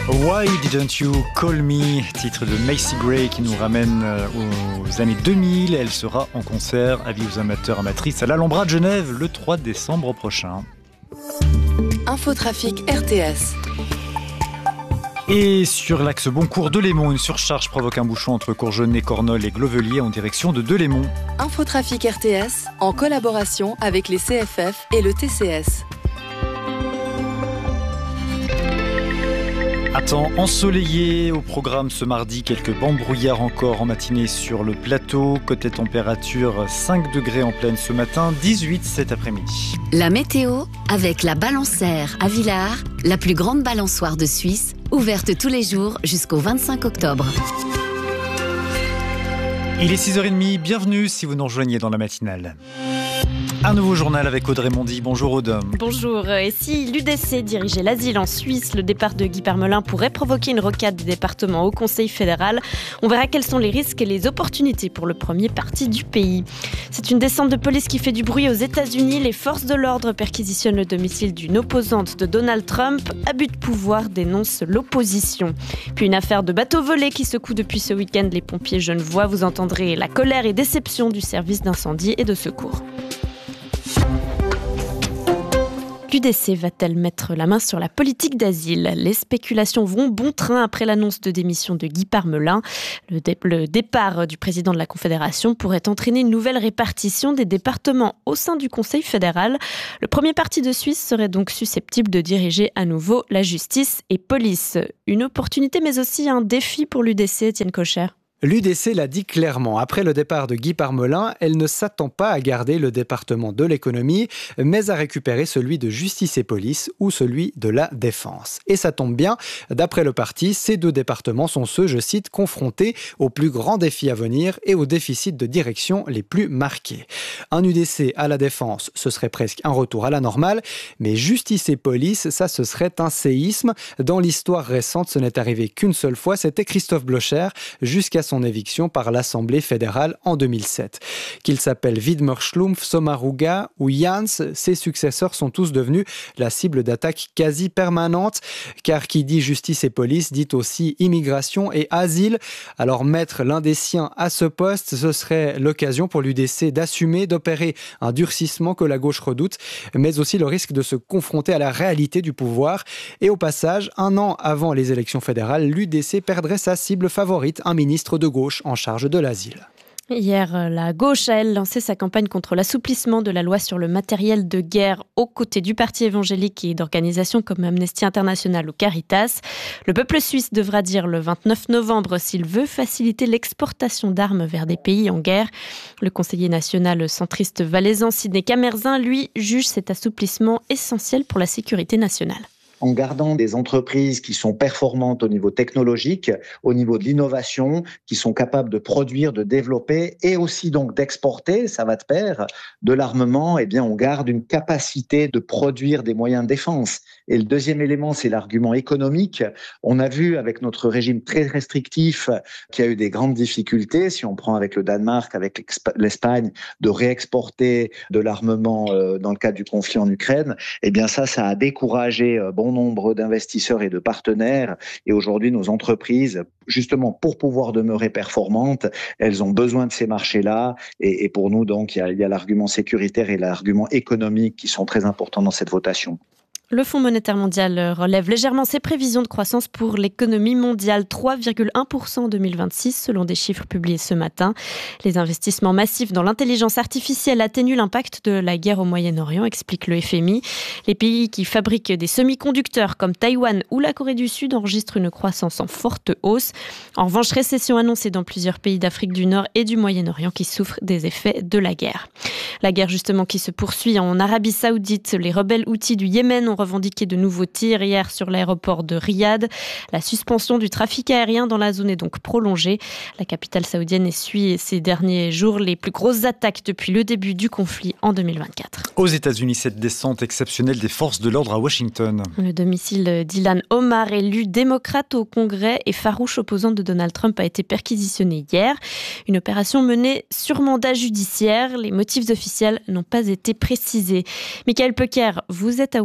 Why Didn't You Call Me, titre de Macy Gray qui nous ramène aux années 2000. Elle sera en concert, avis aux amateurs amatrices, à l'Alhambra de Genève le 3 décembre prochain. Infotrafic RTS. Et sur l'axe Boncourt Delémont, une surcharge provoque un bouchon entre Courgenay, Cornol et Glovelier en direction de Delémont. Infotrafic RTS en collaboration avec les CFF et le TCS. À temps ensoleillé au programme ce mardi, quelques bancs de brouillard encore en matinée sur le plateau. Côté température, 5 degrés en pleine ce matin, 18 cet après-midi. La météo avec la Balançaire à Villars, la plus grande balançoire de Suisse, ouverte tous les jours jusqu'au 25 octobre. Il est 6h30, bienvenue si vous nous rejoignez dans la matinale. Un nouveau journal avec Audrey Mondy. Bonjour Aude. Bonjour. Et si l'UDC dirigeait l'asile en Suisse, le départ de Guy Parmelin pourrait provoquer une rocade des départements au Conseil fédéral. On verra quels sont les risques et les opportunités pour le premier parti du pays. C'est une descente de police qui fait du bruit aux États-Unis. Les forces de l'ordre perquisitionnent le domicile d'une opposante de Donald Trump. Abus de pouvoir dénonce l'opposition. Puis une affaire de bateau volé qui secoue depuis ce week-end les pompiers genevois. Vous entendrez la colère et déception du service d'incendie et de secours. L'UDC va-t-elle mettre la main sur la politique d'asile ? Les spéculations vont bon train après l'annonce de démission de Guy Parmelin. Le départ du président de la Confédération pourrait entraîner une nouvelle répartition des départements au sein du Conseil fédéral. Le premier parti de Suisse serait donc susceptible de diriger à nouveau la justice et police. Une opportunité mais aussi un défi pour l'UDC, Étienne Kocher. L'UDC l'a dit clairement, après le départ de Guy Parmelin, elle ne s'attend pas à garder le département de l'économie, mais à récupérer celui de justice et police ou celui de la défense. Et ça tombe bien, d'après le parti, ces deux départements sont ceux, je cite, confrontés aux plus grands défis à venir et aux déficits de direction les plus marqués. Un UDC à la défense, ce serait presque un retour à la normale, mais justice et police, ça ce serait un séisme. Dans l'histoire récente, ce n'est arrivé qu'une seule fois, c'était Christophe Blocher, jusqu'à son éviction par l'Assemblée fédérale en 2007. Qu'il s'appelle Widmer Schlumpf, Sommaruga ou Jans, ses successeurs sont tous devenus la cible d'attaques quasi permanentes, car qui dit justice et police dit aussi immigration et asile. Alors mettre l'un des siens à ce poste, ce serait l'occasion pour l'UDC d'assumer, d'opérer un durcissement que la gauche redoute, mais aussi le risque de se confronter à la réalité du pouvoir. Et au passage, un an avant les élections fédérales, l'UDC perdrait sa cible favorite, un ministre de gauche en charge de l'asile. Hier, la gauche a, elle, lancé sa campagne contre l'assouplissement de la loi sur le matériel de guerre aux côtés du parti évangélique et d'organisations comme Amnesty International ou Caritas. Le peuple suisse devra dire le 29 novembre s'il veut faciliter l'exportation d'armes vers des pays en guerre. Le conseiller national centriste valaisan Sidney Camerzin, lui, juge cet assouplissement essentiel pour la sécurité nationale. En gardant des entreprises qui sont performantes au niveau technologique, au niveau de l'innovation, qui sont capables de produire, de développer et aussi donc d'exporter, ça va de pair, de l'armement, eh bien on garde une capacité de produire des moyens de défense. Et le deuxième élément, c'est l'argument économique. On a vu avec notre régime très restrictif qu'il y a eu des grandes difficultés, si on prend avec le Danemark, avec l'Espagne, de réexporter de l'armement dans le cadre du conflit en Ukraine. Eh bien ça a découragé bon nombre d'investisseurs et de partenaires. Et aujourd'hui, nos entreprises, justement pour pouvoir demeurer performantes, elles ont besoin de ces marchés-là. Et pour nous, donc, il y a l'argument sécuritaire et l'argument économique qui sont très importants dans cette votation. Le Fonds monétaire mondial relève légèrement ses prévisions de croissance pour l'économie mondiale, 3,1% en 2026 selon des chiffres publiés ce matin. Les investissements massifs dans l'intelligence artificielle atténuent l'impact de la guerre au Moyen-Orient, explique le FMI. Les pays qui fabriquent des semi-conducteurs comme Taïwan ou la Corée du Sud enregistrent une croissance en forte hausse. En revanche, récession annoncée dans plusieurs pays d'Afrique du Nord et du Moyen-Orient qui souffrent des effets de la guerre. La guerre justement qui se poursuit en Arabie Saoudite. Les rebelles houthis du Yémen ont revendiqué de nouveaux tirs hier sur l'aéroport de Riyad. La suspension du trafic aérien dans la zone est donc prolongée. La capitale saoudienne essuie ces derniers jours les plus grosses attaques depuis le début du conflit en 2024. Aux États-Unis, cette descente exceptionnelle des forces de l'ordre à Washington. Le domicile d'Ilhan Omar, élu démocrate au Congrès et farouche opposant de Donald Trump, a été perquisitionné hier. Une opération menée sur mandat judiciaire. Les motifs officiels n'ont pas été précisés. Michael Pecker, vous êtes à Washington.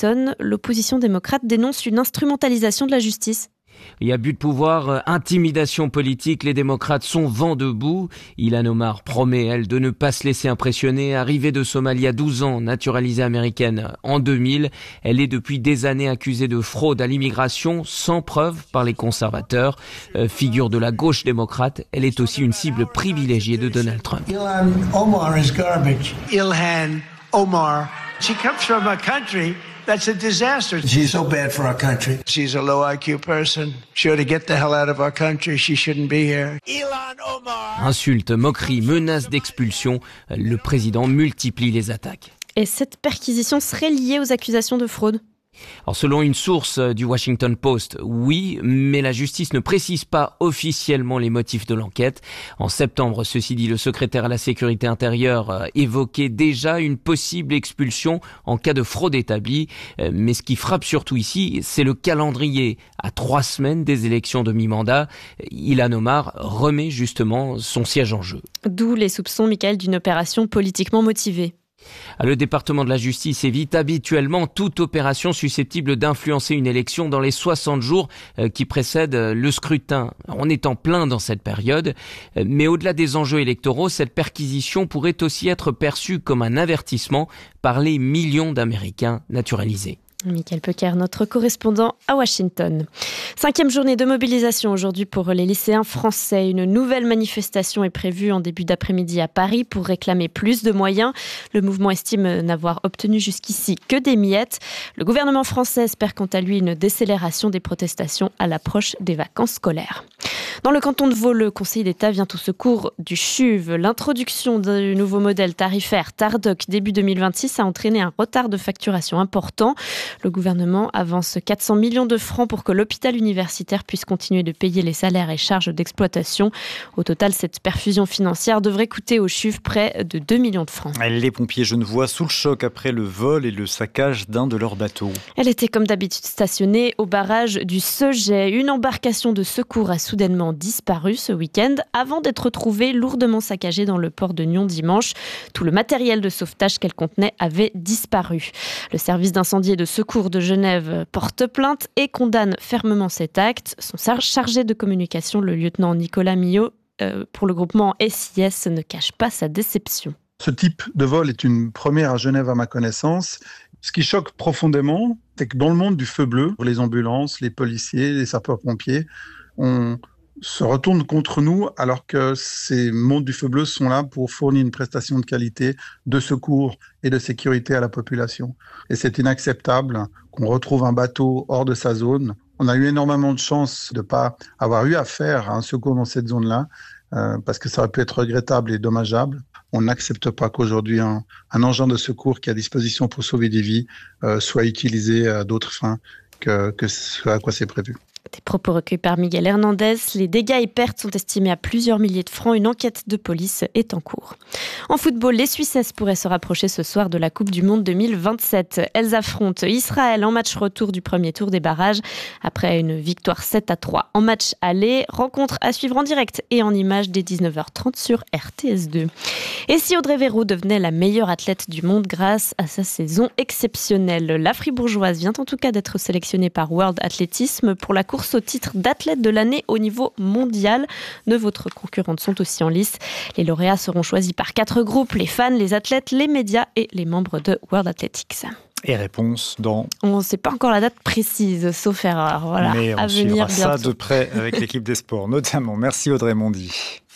Washington, l'opposition démocrate dénonce une instrumentalisation de la justice. Il y a abus de pouvoir, intimidation politique, les démocrates sont vent debout. Ilhan Omar promet, elle, de ne pas se laisser impressionner. Arrivée de Somalie à 12 ans, naturalisée américaine en 2000, elle est depuis des années accusée de fraude à l'immigration, sans preuve par les conservateurs. Figure de la gauche démocrate, elle est aussi une cible privilégiée de Donald Trump. Ilhan Omar is garbage. Ilhan Omar, she comes from a country that's a disaster. She's so bad for our country. She's a low IQ person. She ought to get the hell out of our country. She shouldn't be here. Ilhan Omar. Insultes, moqueries, menaces d'expulsion, le président multiplie les attaques. Et cette perquisition serait liée aux accusations de fraude ? Alors selon une source du Washington Post, oui, mais la justice ne précise pas officiellement les motifs de l'enquête. En septembre, ceci dit, le secrétaire à la sécurité intérieure évoquait déjà une possible expulsion en cas de fraude établie. Mais ce qui frappe surtout ici, c'est le calendrier. À 3 semaines des élections de mi-mandat, Ilhan Omar remet justement son siège en jeu. D'où les soupçons, Michael, d'une opération politiquement motivée. Le département de la justice évite habituellement toute opération susceptible d'influencer une élection dans les 60 jours qui précèdent le scrutin. On est en plein dans cette période, mais au-delà des enjeux électoraux, cette perquisition pourrait aussi être perçue comme un avertissement par les millions d'Américains naturalisés. Michael Pecker, notre correspondant à Washington. 5e journée de mobilisation aujourd'hui pour les lycéens français. Une nouvelle manifestation est prévue en début d'après-midi à Paris pour réclamer plus de moyens. Le mouvement estime n'avoir obtenu jusqu'ici que des miettes. Le gouvernement français espère quant à lui une décélération des protestations à l'approche des vacances scolaires. Dans le canton de Vaud, le Conseil d'État vient au secours du CHUV. L'introduction du nouveau modèle tarifaire Tardoc début 2026 a entraîné un retard de facturation important. Le gouvernement avance 400 millions de francs pour que l'hôpital universitaire puisse continuer de payer les salaires et charges d'exploitation. Au total, cette perfusion financière devrait coûter au CHUV près de 2 millions de francs. Les pompiers genevois sous le choc après le vol et le saccage d'un de leurs bateaux. Elle était comme d'habitude stationnée au barrage du Seget. Une embarcation de secours a soudainement disparu ce week-end avant d'être retrouvée lourdement saccagée dans le port de Nyon dimanche. Tout le matériel de sauvetage qu'elle contenait avait disparu. Le service d'incendie et de secours de Genève porte plainte et condamne fermement cet acte. Son chargé de communication, le lieutenant Nicolas Millot, pour le groupement SIS, ne cache pas sa déception. Ce type de vol est une première à Genève à ma connaissance. Ce qui choque profondément, c'est que dans le monde du feu bleu, les ambulances, les policiers, les sapeurs-pompiers, on se retourne contre nous alors que ces mondes du feu bleu sont là pour fournir une prestation de qualité, de secours et de sécurité à la population. Et c'est inacceptable qu'on retrouve un bateau hors de sa zone. On a eu énormément de chance de ne pas avoir eu affaire à un secours dans cette zone-là, parce que ça aurait pu être regrettable et dommageable. On n'accepte pas qu'aujourd'hui un engin de secours qui est à disposition pour sauver des vies soit utilisé à d'autres fins que ce à quoi c'est prévu. Des propos recueillis par Miguel Hernandez. Les dégâts et pertes sont estimés à plusieurs milliers de francs. Une enquête de police est en cours. En football, les Suissesses pourraient se rapprocher ce soir de la Coupe du Monde 2027. Elles affrontent Israël en match retour du premier tour des barrages après une victoire 7-3 en match aller. Rencontre à suivre en direct et en images dès 19h30 sur RTS2. Et si Audrey Verreau devenait la meilleure athlète du monde grâce à sa saison exceptionnelle? La Fribourgeoise vient en tout cas d'être sélectionnée par World Athleticism pour la course au titre d'athlète de l'année au niveau mondial. 9 autres concurrentes sont aussi en lice. Les lauréats seront choisis par 4 groupes, les fans, les athlètes, les médias et les membres de World Athletics. Et réponse dans... On ne sait pas encore la date précise, sauf erreur. Voilà, mais on suivra ça de près avec l'équipe des sports, notamment. Merci Audrey Mondy.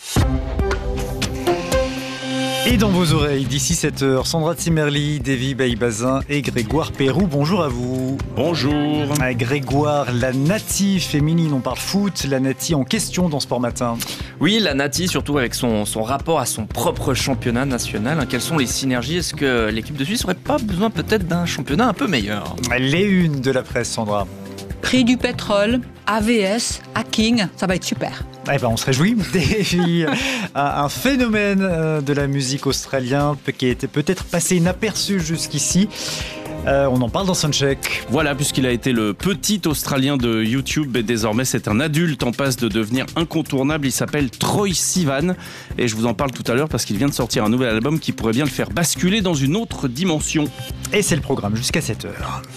Et dans vos oreilles, d'ici 7h, Sandra Zimmerli, Davy Baïbazin et Grégoire Pérou. Bonjour à vous. Bonjour. Grégoire, la Nati féminine, on parle foot, la Nati en question dans Sport Matin. Oui, la Nati, surtout avec son rapport à son propre championnat national. Quelles sont les synergies? Est-ce que l'équipe de Suisse n'aurait pas besoin peut-être d'un championnat un peu meilleur? Les unes de la presse, Sandra. Prix du pétrole, AVS, hacking, ça va être super. Eh ben, on se réjouit. Davy, un phénomène de la musique australienne qui était peut-être passé inaperçu jusqu'ici. On en parle dans Soundcheck. Voilà, puisqu'il a été le petit Australien de YouTube et désormais c'est un adulte en passe de devenir incontournable. Il s'appelle Troye Sivan et je vous en parle tout à l'heure parce qu'il vient de sortir un nouvel album qui pourrait bien le faire basculer dans une autre dimension. Et c'est le programme jusqu'à 7h.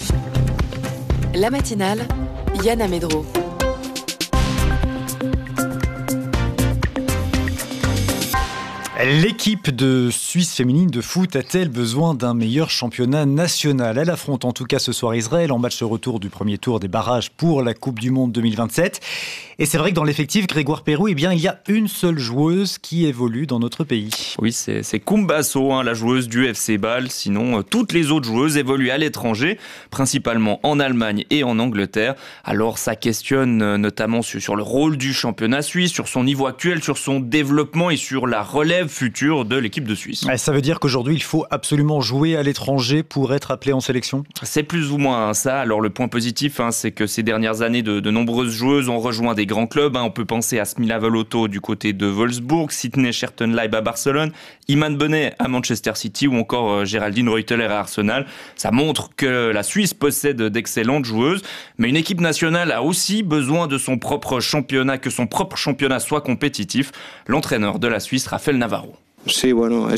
La matinale, Yann Amedro. L'équipe de Suisse féminine de foot a-t-elle besoin d'un meilleur championnat national ? Elle affronte en tout cas ce soir Israël en match de retour du premier tour des barrages pour la Coupe du Monde 2027. Et c'est vrai que dans l'effectif, Grégoire Perrou, il y a une seule joueuse qui évolue dans notre pays. Oui, c'est Kumbasso, la joueuse du FC Bâle. Sinon, toutes les autres joueuses évoluent à l'étranger, principalement en Allemagne et en Angleterre. Alors ça questionne notamment sur le rôle du championnat suisse, sur son niveau actuel, sur son développement et sur la relève future de l'équipe de Suisse. Ça veut dire qu'aujourd'hui, il faut absolument jouer à l'étranger pour être appelé en sélection ? C'est plus ou moins ça. Alors le point positif, c'est que ces dernières années, de nombreuses joueuses ont rejoint des grands clubs. On peut penser à Smila Voloto du côté de Wolfsburg, Sydney Schertenleib à Barcelone, Iman Benet à Manchester City ou encore Géraldine Reuteler à Arsenal. Ça montre que la Suisse possède d'excellentes joueuses, mais une équipe nationale a aussi besoin de son propre championnat, que son propre championnat soit compétitif. L'entraîneur de la Suisse, Rafael Navarro. C'est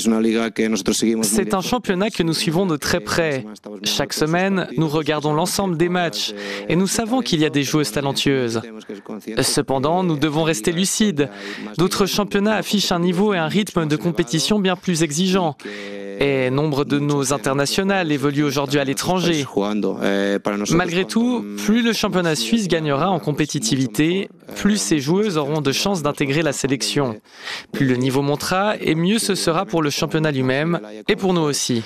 un championnat que nous suivons de très près. Chaque semaine, nous regardons l'ensemble des matchs et nous savons qu'il y a des joueuses talentueuses. Cependant, nous devons rester lucides. D'autres championnats affichent un niveau et un rythme de compétition bien plus exigeants. Et nombre de nos internationales évoluent aujourd'hui à l'étranger. Malgré tout, plus le championnat suisse gagnera en compétitivité, plus ces joueuses auront de chances d'intégrer la sélection. Plus le niveau montera et mieux ce sera pour le championnat lui-même et pour nous aussi.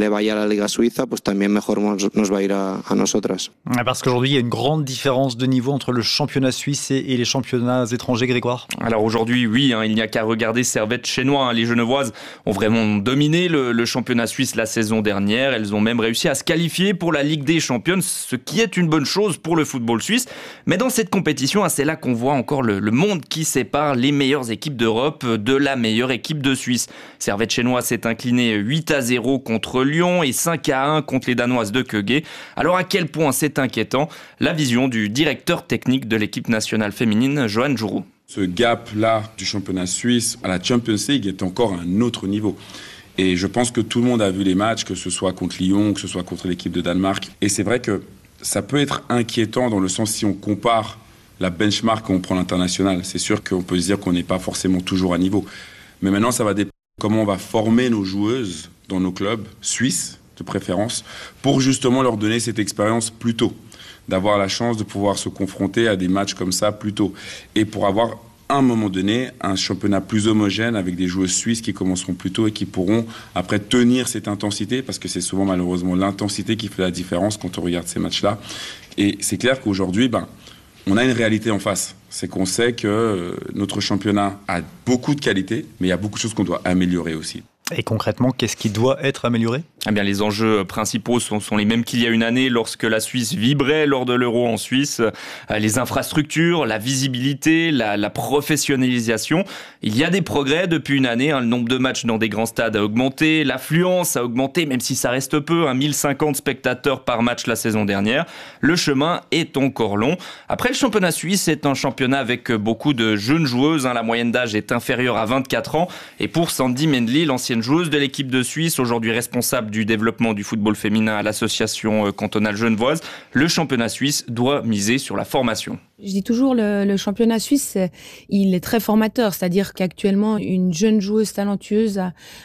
Parce qu'aujourd'hui, il y a une grande différence de niveau entre le championnat suisse et les championnats étrangers, Grégoire. Alors aujourd'hui, oui, il n'y a qu'à regarder Servette Chénois. Les Genevoises ont vraiment dominé le championnat suisse la saison dernière. Elles ont même réussi à se qualifier pour la Ligue des Champions, ce qui est une bonne chose pour le football suisse. Mais dans cette compétition, c'est là qu'on voit encore le monde qui sépare les meilleures équipes d'Europe de la meilleure équipe de Suisse. Servette Chénois s'est incliné 8-0 contre Lyon et 5-1 contre les Danoises de Køge. Alors à quel point c'est inquiétant ? La vision du directeur technique de l'équipe nationale féminine, Johan Jourou. Ce gap-là du championnat suisse à la Champions League est encore à un autre niveau. Et je pense que tout le monde a vu les matchs, que ce soit contre Lyon, que ce soit contre l'équipe de Danemark. Et c'est vrai que ça peut être inquiétant dans le sens si on compare la benchmark quand on prend l'international. C'est sûr qu'on peut se dire qu'on n'est pas forcément toujours à niveau. Mais maintenant, ça va dépendre comment on va former nos joueuses dans nos clubs suisses, de préférence, pour justement leur donner cette expérience plus tôt. D'avoir la chance de pouvoir se confronter à des matchs comme ça plus tôt. Et pour avoir à un moment donné, un championnat plus homogène avec des joueuses suisses qui commenceront plus tôt et qui pourront après tenir cette intensité, parce que c'est souvent malheureusement l'intensité qui fait la différence quand on regarde ces matchs-là. Et c'est clair qu'aujourd'hui, on a une réalité en face. C'est qu'on sait que notre championnat a beaucoup de qualités, mais il y a beaucoup de choses qu'on doit améliorer aussi. Et concrètement, qu'est-ce qui doit être amélioré ? Les enjeux principaux sont les mêmes qu'il y a une année lorsque la Suisse vibrait lors de l'Euro en Suisse. Les infrastructures, la visibilité, la professionnalisation. Il y a des progrès depuis une année. Le nombre de matchs dans des grands stades a augmenté. L'affluence a augmenté, même si ça reste peu. 1050 spectateurs par match la saison dernière. Le chemin est encore long. Après, le championnat suisse est un championnat avec beaucoup de jeunes joueuses. La moyenne d'âge est inférieure à 24 ans. Et pour Sandy Mendley, l'ancienne joueuse de l'équipe de Suisse, aujourd'hui responsable du développement du football féminin à l'association cantonale genevoise, le championnat suisse doit miser sur la formation. Je dis toujours, le championnat suisse, il est très formateur. C'est-à-dire qu'actuellement, une jeune joueuse talentueuse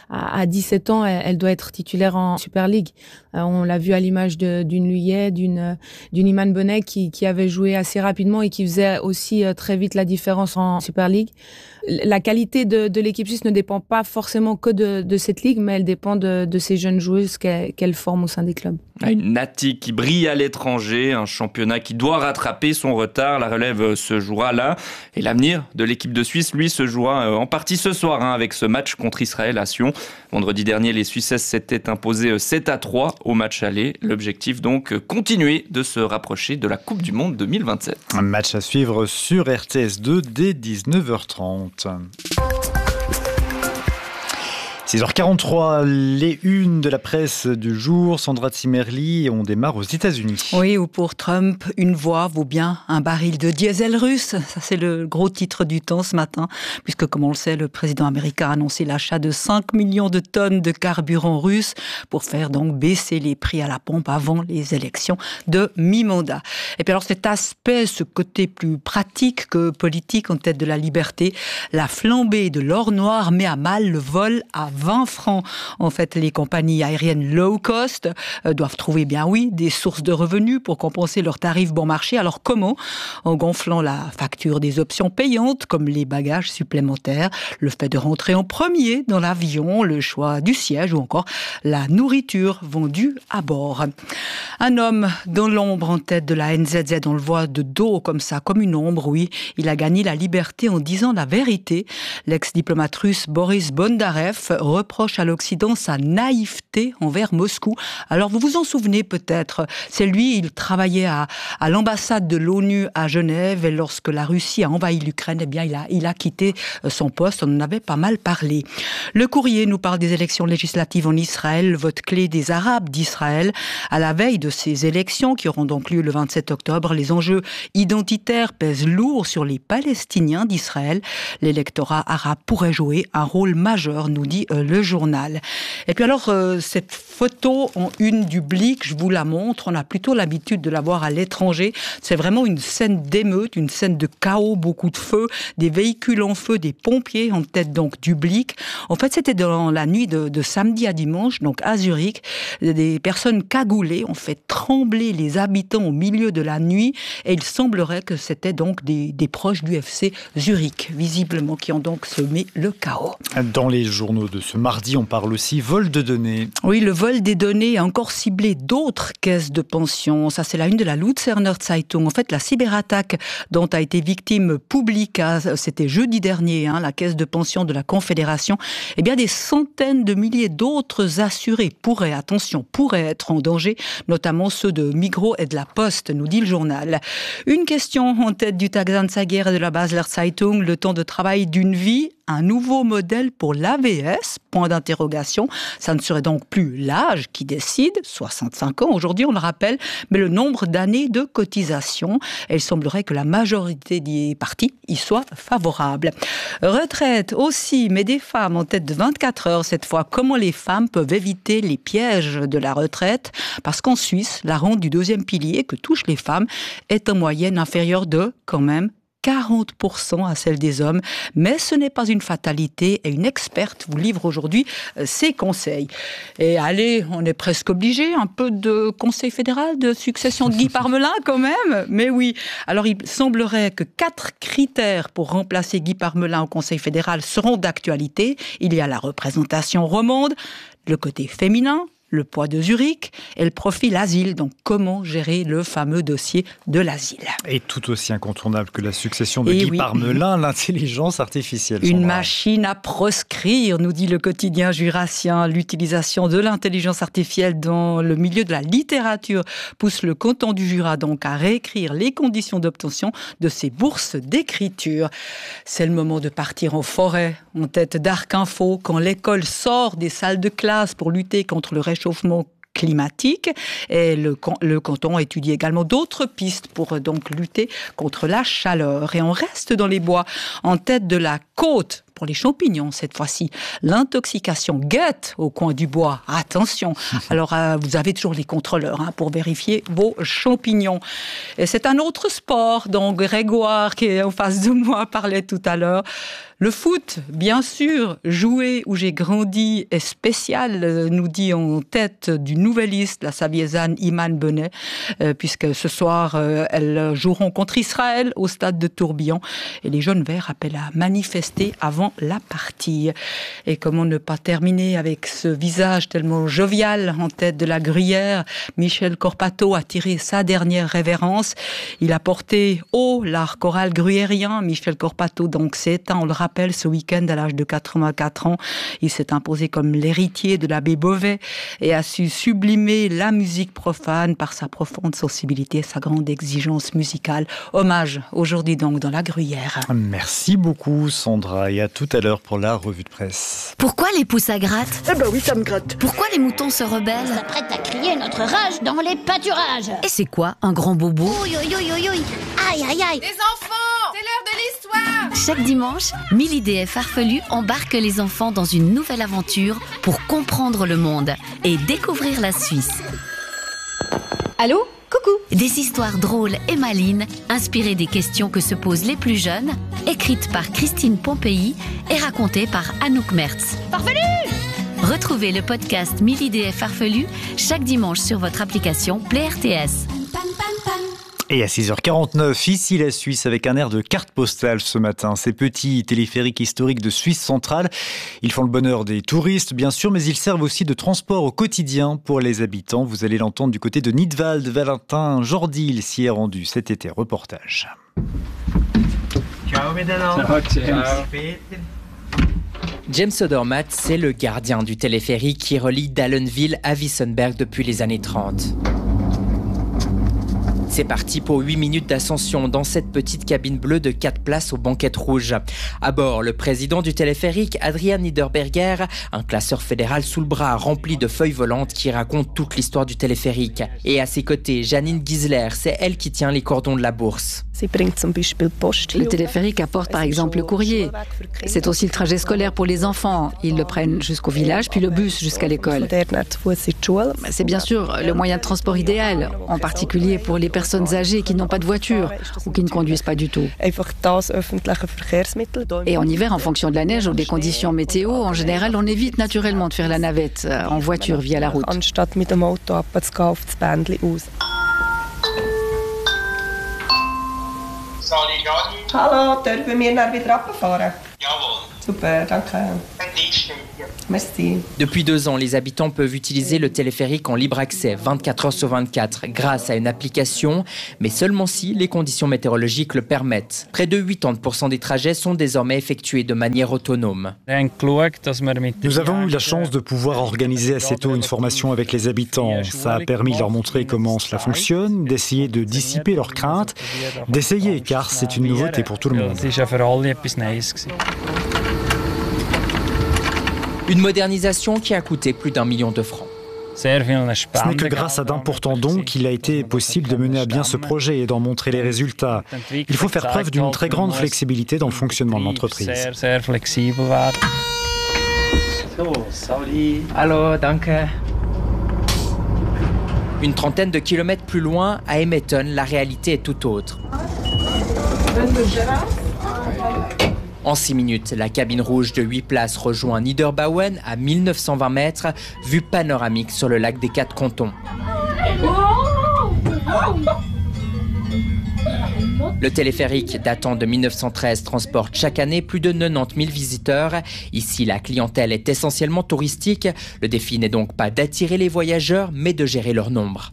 à 17 ans, elle doit être titulaire en Super League. On l'a vu à l'image d'une Luyet, d'une Iman Benet qui avait joué assez rapidement et qui faisait aussi très vite la différence en Super League. La qualité de l'équipe suisse ne dépend pas forcément que de cette ligue, mais elle dépend de ces jeunes joueuses qu'elle forme au sein des clubs. Une Nati qui brille à l'étranger, un championnat qui doit rattraper son retard. La relève se jouera là. Et l'avenir de l'équipe de Suisse, lui, se jouera en partie ce soir avec ce match contre Israël à Sion. Vendredi dernier, les Suissesses s'étaient imposées 7-3 au match aller. L'objectif donc, continuer de se rapprocher de la Coupe du Monde 2027. Un match à suivre sur RTS2 dès 19h30. 6h43, les unes de la presse du jour. Sandra Zimmerli, on démarre aux États-Unis. Oui, ou pour Trump, une voix vaut bien un baril de diesel russe. Ça, c'est le gros titre du temps ce matin, puisque, comme on le sait, le président américain a annoncé l'achat de 5 millions de tonnes de carburant russe pour faire donc baisser les prix à la pompe avant les élections de mi-mandat. Et puis alors, cet aspect, ce côté plus pratique que politique en tête de la liberté, la flambée de l'or noir met à mal le vol à 20 francs. En fait, les compagnies aériennes low cost doivent trouver, bien oui, des sources de revenus pour compenser leurs tarifs bon marché. Alors comment ? En gonflant la facture des options payantes, comme les bagages supplémentaires, le fait de rentrer en premier dans l'avion, le choix du siège ou encore la nourriture vendue à bord. Un homme dans l'ombre en tête de la NZZ, on le voit de dos comme ça, comme une ombre, oui. Il a gagné la liberté en disant la vérité. L'ex-diplomate russe Boris Bondarev reproche à l'Occident sa naïveté envers Moscou. Alors vous vous en souvenez peut-être, c'est lui, il travaillait à l'ambassade de l'ONU à Genève et lorsque la Russie a envahi l'Ukraine, eh bien il a quitté son poste, on en avait pas mal parlé. Le Courrier nous parle des élections législatives en Israël, le vote clé des Arabes d'Israël. À la veille de ces élections qui auront donc lieu le 27 octobre, les enjeux identitaires pèsent lourd sur les Palestiniens d'Israël. L'électorat arabe pourrait jouer un rôle majeur, nous dit le journal. Et puis alors, cette photo en une du Blick, je vous la montre, on a plutôt l'habitude de la voir à l'étranger. C'est vraiment une scène d'émeute, une scène de chaos, beaucoup de feu, des véhicules en feu, des pompiers en tête donc du Blick. En fait, c'était dans la nuit de samedi à dimanche, donc à Zurich. Des personnes cagoulées ont fait trembler les habitants au milieu de la nuit et il semblerait que c'était donc des proches du FC Zurich, visiblement, qui ont donc semé le chaos. Dans les journaux de ce mardi, on parle aussi vol de données. Oui, le vol des données a encore ciblé d'autres caisses de pension. Ça, c'est la une de la Luzerner Zeitung. En fait, la cyberattaque dont a été victime Publica, c'était jeudi dernier, la caisse de pension de la Confédération, eh bien, des centaines de milliers d'autres assurés pourraient être en danger, notamment ceux de Migros et de la Poste, nous dit le journal. Une question en tête du Tagesanzeiger et de la Basler Zeitung, le temps de travail d'une vie, un nouveau modèle pour l'AVS, point d'interrogation. Ça ne serait donc plus l'âge qui décide, 65 ans aujourd'hui, on le rappelle, mais le nombre d'années de cotisation. Et il semblerait que la majorité des partis y soit favorable. Retraite aussi, mais des femmes en tête de 24 heures cette fois. Comment les femmes peuvent éviter les pièges de la retraite ? Parce qu'en Suisse, la rente du deuxième pilier que touchent les femmes est en moyenne inférieure de, quand même, 40% à celle des hommes, mais ce n'est pas une fatalité et une experte vous livre aujourd'hui ses conseils. Et allez, on est presque obligé, un peu de conseil fédéral de succession de Guy Parmelin quand même, mais oui. Alors il semblerait que 4 critères pour remplacer Guy Parmelin au conseil fédéral seront d'actualité. Il y a la représentation romande, le côté féminin, le poids de Zurich et le profil asile. Donc, comment gérer le fameux dossier de l'asile. Et tout aussi incontournable que la succession de Guy Parmelin, l'intelligence artificielle. Une machine à proscrire, nous dit le quotidien jurassien. L'utilisation de l'intelligence artificielle dans le milieu de la littérature pousse le canton du Jura donc à réécrire les conditions d'obtention de ces bourses d'écriture. C'est le moment de partir en forêt, en tête d'Arc Info, quand l'école sort des salles de classe pour lutter contre le réchauffement climatique et le canton étudie également d'autres pistes pour donc lutter contre la chaleur. Et on reste dans les bois, en tête de la côte, pour les champignons cette fois-ci. L'intoxication guette au coin du bois. Attention. Alors, vous avez toujours les contrôleurs pour vérifier vos champignons. Et c'est un autre sport dont Grégoire, qui est en face de moi, parlait tout à l'heure. Le foot, bien sûr, joué où j'ai grandi, est spécial, nous dit en tête du Nouvelliste la Saviezane Iman Benet, puisque ce soir, elles joueront contre Israël au stade de Tourbillon. Et les jeunes verts appellent à manifester avant la partie. Et comment ne pas terminer avec ce visage tellement jovial en tête de la Gruyère. Michel Corpato a tiré sa dernière révérence. Il a porté haut l'art choral gruyérien. Michel Corpato donc s'est éteint, on le rappelle, ce week-end à l'âge de 84 ans. Il s'est imposé comme l'héritier de l'abbé Beauvais et a su sublimer la musique profane par sa profonde sensibilité et sa grande exigence musicale. Hommage aujourd'hui donc dans la Gruyère. Merci beaucoup Sandra et à tout à l'heure pour la revue de presse. Pourquoi les pouces à gratte ? Eh ben oui, ça me gratte. Pourquoi les moutons se rebellent ? On s'apprête à crier notre rage dans les pâturages. Et c'est quoi un grand bobo ? Ouïe, ouïe, ouïe, ouïe, ouïe. Aïe, aïe, aïe. Les enfants, c'est l'heure de l'histoire. Chaque dimanche, 1000 idées farfelues embarquent les enfants dans une nouvelle aventure pour comprendre le monde et découvrir la Suisse. Allô ? Coucou. Des histoires drôles et malines, inspirées des questions que se posent les plus jeunes, écrites par Christine Pompéi et racontées par Anouk Mertz. Farfelu ! Retrouvez le podcast 1000 idées farfelues chaque dimanche sur votre application Play RTS. Et à 6h49, ici la Suisse avec un air de carte postale ce matin. Ces petits téléphériques historiques de Suisse centrale, ils font le bonheur des touristes bien sûr, mais ils servent aussi de transport au quotidien pour les habitants. Vous allez l'entendre du côté de Nidwald. Valentin Jordil s'y est rendu cet été. Reportage. Ciao James Odermatt, c'est le gardien du téléphérique qui relie Dallenwil à Wissenberg depuis les années 30. C'est parti pour 8 minutes d'ascension dans cette petite cabine bleue de 4 places aux banquettes rouges. À bord, le président du téléphérique, Adrian Niederberger, un classeur fédéral sous le bras rempli de feuilles volantes qui racontent toute l'histoire du téléphérique. Et à ses côtés, Janine Gisler, c'est elle qui tient les cordons de la bourse. Le téléphérique apporte par exemple le courrier. C'est aussi le trajet scolaire pour les enfants. Ils le prennent jusqu'au village, puis le bus jusqu'à l'école. C'est bien sûr le moyen de transport idéal, en particulier pour les personnes âgées qui n'ont pas de voiture ou qui ne conduisent pas du tout. Et en hiver, en fonction de la neige ou des conditions météo, en général, on évite naturellement de faire la navette en voiture via la route. Hallo, dürfen wir dann wieder runterfahren? Jawohl. Super, danke. Merci. Depuis 2 ans, les habitants peuvent utiliser le téléphérique en libre accès 24 heures sur 24 grâce à une application, mais seulement si les conditions météorologiques le permettent. Près de 80% des trajets sont désormais effectués de manière autonome. Nous avons eu la chance de pouvoir organiser assez tôt une formation avec les habitants. Ça a permis de leur montrer comment cela fonctionne, d'essayer de dissiper leurs craintes, d'essayer car c'est une nouveauté pour tout le monde. Une modernisation qui a coûté plus d'1 million de francs. Ce n'est que grâce à d'importants dons qu'il a été possible de mener à bien ce projet et d'en montrer les résultats. Il faut faire preuve d'une très grande flexibilité dans le fonctionnement de l'entreprise. Hallo, danke. Une trentaine de kilomètres plus loin, à Emmetten, la réalité est tout autre. En 6 minutes, la cabine rouge de 8 places rejoint Niederbauen à 1920 mètres, vue panoramique sur le lac des 4 cantons. Le téléphérique datant de 1913 transporte chaque année plus de 90 000 visiteurs. Ici, la clientèle est essentiellement touristique. Le défi n'est donc pas d'attirer les voyageurs, mais de gérer leur nombre.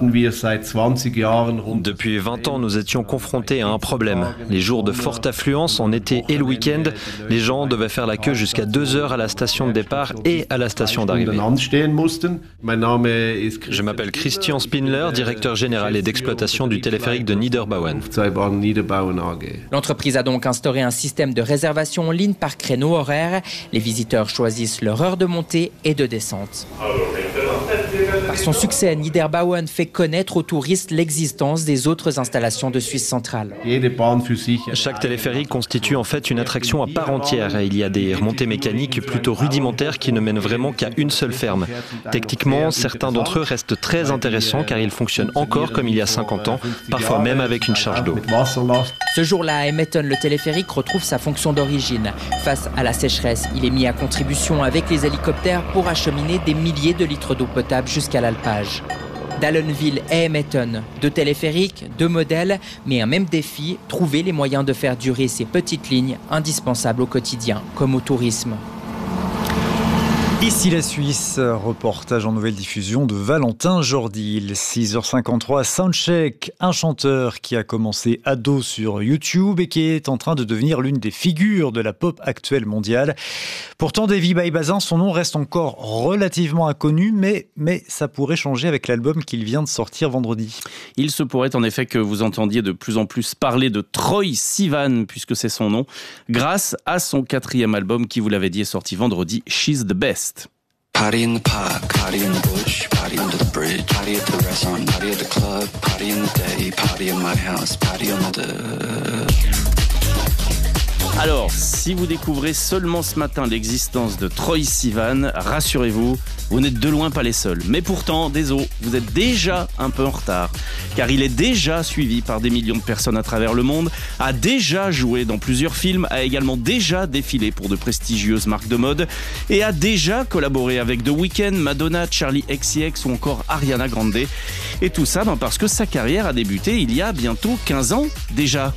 Depuis 20 ans, nous étions confrontés à un problème. Les jours de forte affluence, en été et le week-end, les gens devaient faire la queue jusqu'à 2 heures à la station de départ et à la station d'arrivée. Je m'appelle Christian Spindler, directeur général et d'exploitation du téléphérique de Niederbauen. L'entreprise a donc instauré un système de réservation en ligne par créneau horaire. Les visiteurs choisissent leur heure de montée et de descente. Par son succès, Niederbauen fait connaître aux touristes l'existence des autres installations de Suisse centrale. Chaque téléphérique constitue en fait une attraction à part entière. Il y a des remontées mécaniques plutôt rudimentaires qui ne mènent vraiment qu'à une seule ferme. Techniquement, certains d'entre eux restent très intéressants car ils fonctionnent encore comme il y a 50 ans, parfois même avec une charge d'eau. Ce jour-là, à Emmetten, le téléphérique retrouve sa fonction d'origine. Face à la sécheresse, il est mis à contribution avec les hélicoptères pour acheminer des milliers de litres d'eau potable jusqu'à l'alpage. Dallenwil et Emmetten, 2 téléphériques, 2 modèles, mais un même défi, trouver les moyens de faire durer ces petites lignes indispensables au quotidien, comme au tourisme. Ici la Suisse, reportage en nouvelle diffusion de Valentin Jordil. 6h53, Soundcheck, un chanteur qui a commencé ado sur YouTube et qui est en train de devenir l'une des figures de la pop actuelle mondiale. Pourtant, Davy Baybazin, son nom reste encore relativement inconnu, mais ça pourrait changer avec l'album qu'il vient de sortir vendredi. Il se pourrait en effet que vous entendiez de plus en plus parler de Troye Sivan, puisque c'est son nom, grâce à son 4e album qui, vous l'avez dit, est sorti vendredi, She's the Best. Party in the park, party in the bush, party under the bridge, party at the restaurant, party at the club, party in the day, party in my house, party on the Alors, si vous découvrez seulement ce matin l'existence de Troye Sivan, rassurez-vous, vous n'êtes de loin pas les seuls. Mais pourtant, désolé, vous êtes déjà un peu en retard. Car il est déjà suivi par des millions de personnes à travers le monde, a déjà joué dans plusieurs films, a également déjà défilé pour de prestigieuses marques de mode et a déjà collaboré avec The Weeknd, Madonna, Charli XCX ou encore Ariana Grande. Et tout ça parce que sa carrière a débuté il y a bientôt 15 ans déjà.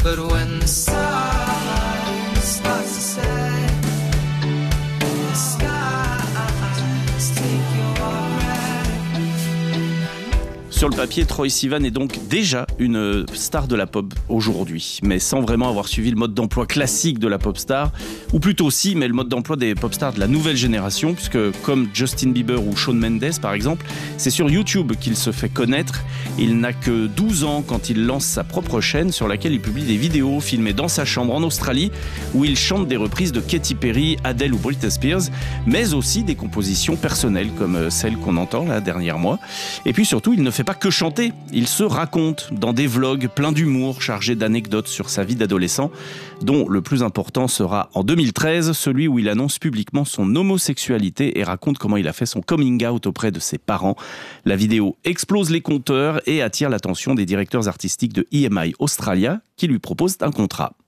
Sur le papier, Troye Sivan est donc déjà une star de la pop aujourd'hui, mais sans vraiment avoir suivi le mode d'emploi classique de la pop star, ou plutôt si, mais le mode d'emploi des pop stars de la nouvelle génération, puisque comme Justin Bieber ou Shawn Mendes par exemple, c'est sur YouTube qu'il se fait connaître. Il n'a que 12 ans quand il lance sa propre chaîne sur laquelle il publie des vidéos filmées dans sa chambre en Australie, où il chante des reprises de Katy Perry, Adele ou Britney Spears, mais aussi des compositions personnelles comme celle qu'on entend là dernièrement. Et puis surtout, il ne fait pas que chanter, il se raconte dans des vlogs pleins d'humour, chargés d'anecdotes sur sa vie d'adolescent, dont le plus important sera en 2013, celui où il annonce publiquement son homosexualité et raconte comment il a fait son coming out auprès de ses parents. La vidéo explose les compteurs et attire l'attention des directeurs artistiques de EMI Australia qui lui proposent un contrat.